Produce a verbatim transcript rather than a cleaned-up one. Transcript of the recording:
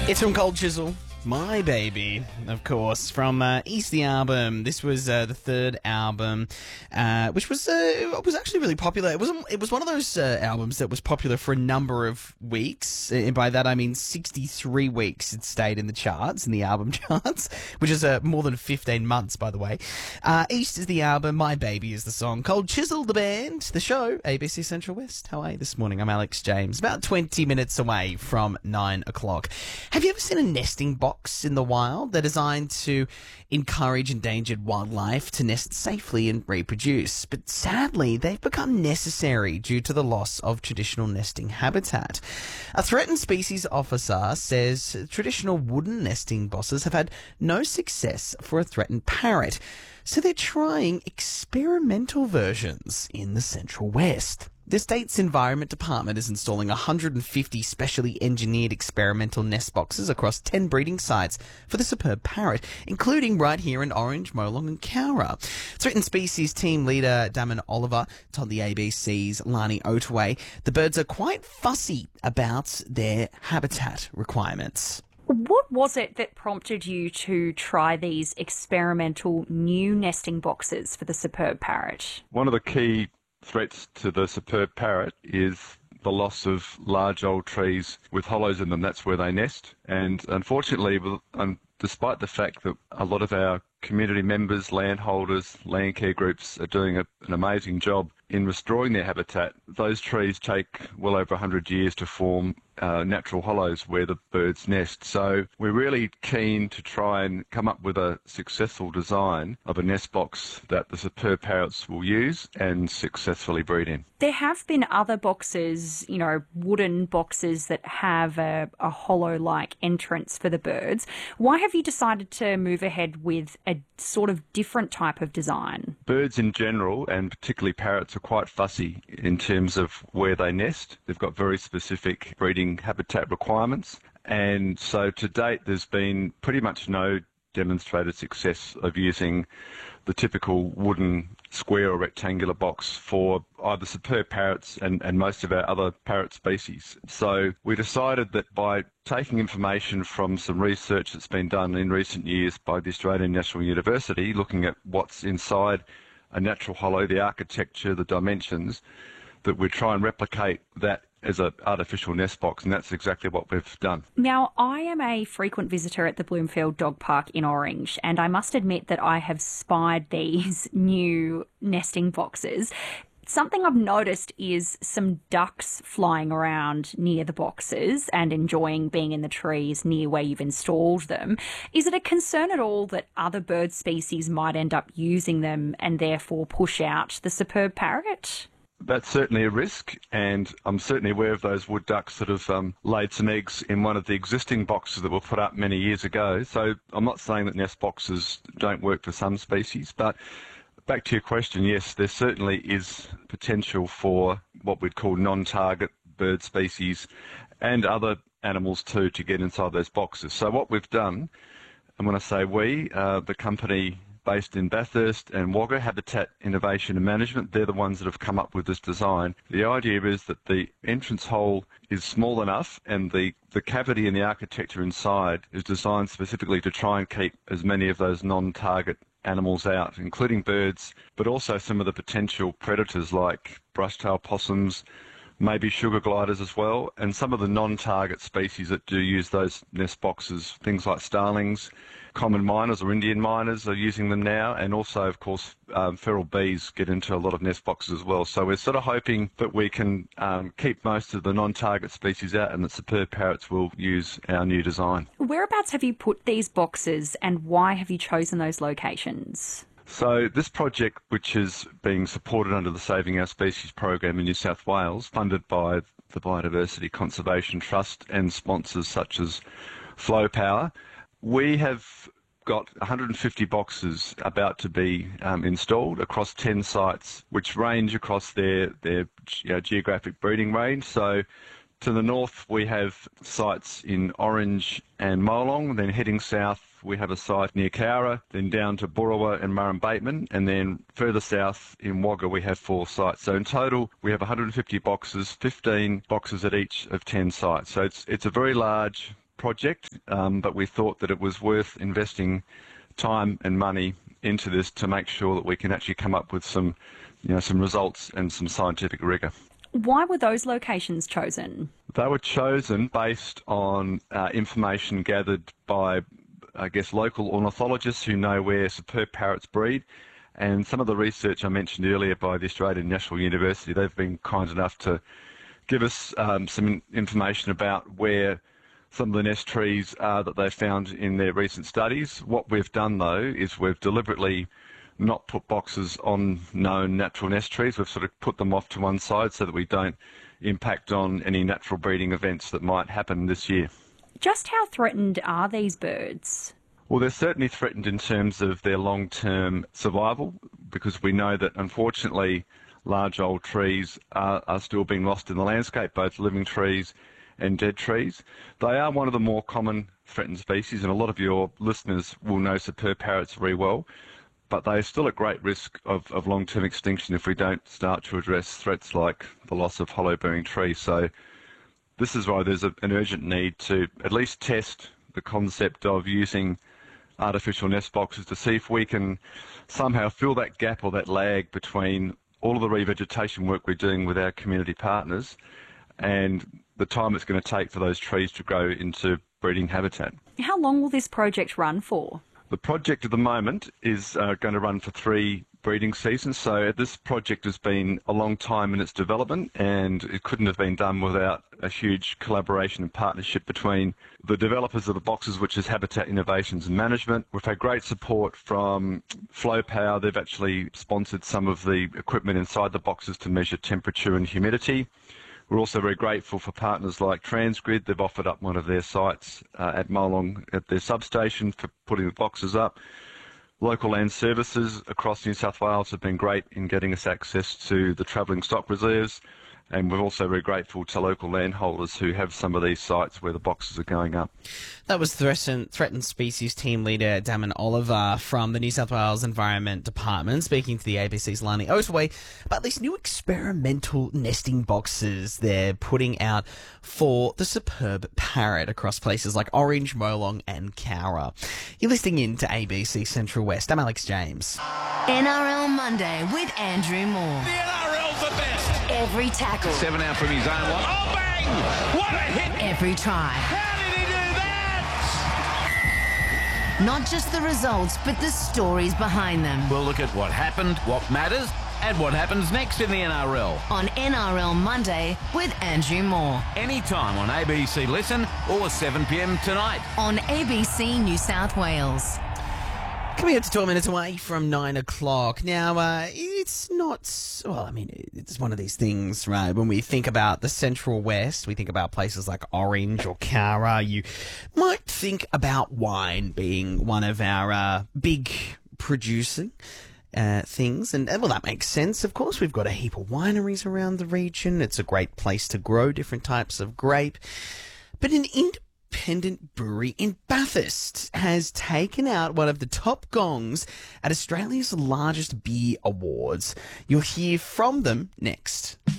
It's from Cold Chisel, My Baby, of course, from uh, East the album. This was uh, the third album, uh, which was uh, was actually really popular. It was it was one of those uh, albums that was popular for a number of weeks, and by that I mean sixty-three weeks it stayed in the charts, in the album charts, which is uh, more than fifteen months, by the way. Uh, East is the album, My Baby is the song. Cold Chisel, the band, the show, A B C Central West. How are you this morning? I'm Alex James, about twenty minutes away from nine o'clock. Have you ever seen a nesting box in the wild? They're designed to encourage endangered wildlife to nest safely and reproduce. But sadly, they've become necessary due to the loss of traditional nesting habitat. A threatened species officer says traditional wooden nesting boxes have had no success for a threatened parrot. So they're trying experimental versions in the Central West. The state's Environment Department is installing one hundred fifty specially engineered experimental nest boxes across ten breeding sites for the superb parrot, including right here in Orange, Molong and Cowra. Threatened species team leader Damon Oliver told the A B C's Lani Otaway the birds are quite fussy about their habitat requirements. What was it that prompted you to try these experimental new nesting boxes for the superb parrot? One of the key threats to the superb parrot is the loss of large old trees with hollows in them. That's where they nest. And unfortunately, um, despite the fact that a lot of our community members, landholders, land care groups are doing a, an amazing job in restoring their habitat, those trees take well over one hundred years to form uh, natural hollows where the birds nest. So we're really keen to try and come up with a successful design of a nest box that the superb parrots will use and successfully breed in. There have been other boxes, you know, wooden boxes that have a, a hollow-like entrance for the birds. Why have you decided to move ahead with a sort of different type of design? Birds in general, and particularly parrots, are quite fussy in terms of where they nest. They've got very specific breeding habitat requirements, and so to date there's been pretty much no demonstrated success of using the typical wooden square or rectangular box for either superb parrots and, and most of our other parrot species. So we decided that by taking information from some research that's been done in recent years by the Australian National University, looking at what's inside a natural hollow, the architecture, the dimensions, that we try and replicate that as an artificial nest box, and that's exactly what we've done. Now, I am a frequent visitor at the Bloomfield Dog Park in Orange, and I must admit that I have spied these new nesting boxes. Something I've noticed is some ducks flying around near the boxes and enjoying being in the trees near where you've installed them. Is it a concern at all that other bird species might end up using them and therefore push out the superb parrot? That's certainly a risk, and I'm certainly aware of those wood ducks that have um, laid some eggs in one of the existing boxes that were put up many years ago. So I'm not saying that nest boxes don't work for some species, but back to your question, yes, there certainly is potential for what we'd call non-target bird species and other animals too to get inside those boxes. So what we've done, and when I say we, uh, the company based in Bathurst and Wagga, Habitat Innovation and Management, they're the ones that have come up with this design. The idea is that the entrance hole is small enough and the, the cavity in the architecture inside is designed specifically to try and keep as many of those non-target animals out, including birds, but also some of the potential predators like brush-tailed possums, maybe sugar gliders as well, and some of the non-target species that do use those nest boxes, things like starlings, common miners or Indian miners are using them now, and also, of course, um, feral bees get into a lot of nest boxes as well. So we're sort of hoping that we can um, keep most of the non-target species out and that superb parrots will use our new design. Whereabouts have you put these boxes and why have you chosen those locations? So this project, which is being supported under the Saving Our Species program in New South Wales, funded by the Biodiversity Conservation Trust and sponsors such as Flow Power, we have got one hundred fifty boxes about to be um, installed across ten sites, which range across their, their you know, geographic breeding range. So to the north, we have sites in Orange and Molong. Then heading south, we have a site near Cowra, then down to Boorowa and Murrum-Bateman, and then further south in Wagga, we have four sites. So in total, we have one hundred fifty boxes, fifteen boxes at each of ten sites. So it's it's a very large project, um, but we thought that it was worth investing time and money into this to make sure that we can actually come up with some, you know, some results and some scientific rigour. Why were those locations chosen? They were chosen based on uh, information gathered by, I guess, local ornithologists who know where superb parrots breed. And some of the research I mentioned earlier by the Australian National University, they've been kind enough to give us um, some information about where some of the nest trees are that they found in their recent studies. What we've done, though, is we've deliberately not put boxes on known natural nest trees. We've sort of put them off to one side so that we don't impact on any natural breeding events that might happen this year. Just how threatened are these birds? Well, they're certainly threatened in terms of their long-term survival, because we know that, unfortunately, large old trees are, are still being lost in the landscape, both living trees and dead trees. They are one of the more common threatened species, and a lot of your listeners will know superb parrots very well, but they're still at great risk of, of long-term extinction if we don't start to address threats like the loss of hollow-bearing trees. So this is why there's a, an urgent need to at least test the concept of using artificial nest boxes to see if we can somehow fill that gap or that lag between all of the revegetation work we're doing with our community partners and the time it's going to take for those trees to grow into breeding habitat. How long will this project run for? The project at the moment is uh, going to run for three breeding seasons. So this project has been a long time in its development, and it couldn't have been done without a huge collaboration and partnership between the developers of the boxes, which is Habitat Innovations and Management. We've had great support from Flow Power. They've actually sponsored some of the equipment inside the boxes to measure temperature and humidity. We're also very grateful for partners like Transgrid. They've offered up one of their sites uh, at Marlong at their substation for putting the boxes up. Local land services across New South Wales have been great in getting us access to the travelling stock reserves, and we're also very grateful to local landholders who have some of these sites where the boxes are going up. That was threatened, threatened species team leader Damon Oliver from the New South Wales Environment Department, speaking to the A B C's Lani Otway about these new experimental nesting boxes they're putting out for the superb parrot across places like Orange, Molong and Cowra. You're listening in to A B C Central West. I'm Alex James. N R L Monday with Andrew Moore. The N R L's the best. Every tackle. Seven out from his own one. Oh, bang! What a hit! Every try. How did he do that? Not just the results, but the stories behind them. We'll look at what happened, what matters, and what happens next in the N R L. On N R L Monday with Andrew Moore. Anytime on A B C Listen or seven p m tonight. On A B C New South Wales. Coming up to twelve minutes away from nine o'clock. Now, uh, it's not, well, I mean, it's one of these things, right? When we think about the Central West, we think about places like Orange or Cowra. You might think about wine being one of our uh, big producing uh, things. And, and, well, that makes sense. Of course, we've got a heap of wineries around the region. It's a great place to grow different types of grape. But an independent independent brewery in Bathurst has taken out one of the top gongs at Australia's largest beer awards. You'll hear from them next.